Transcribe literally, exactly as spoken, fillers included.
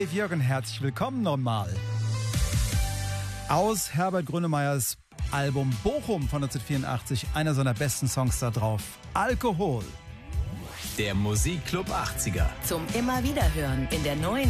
Jürgen, herzlich willkommen nochmal. Aus Herbert Grönemeyers Album Bochum von neunzehnhundertvierundachtzig, einer seiner besten Songs da drauf, Alkohol. Der Musikclub achtziger. Zum immer wieder hören in der neuen